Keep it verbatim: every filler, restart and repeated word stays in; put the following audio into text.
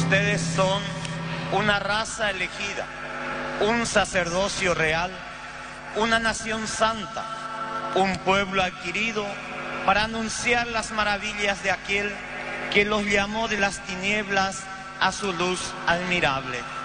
Ustedes son una raza elegida, un sacerdocio real, una nación santa, un pueblo adquirido para anunciar las maravillas de aquel que los llamó de las tinieblas a su luz admirable.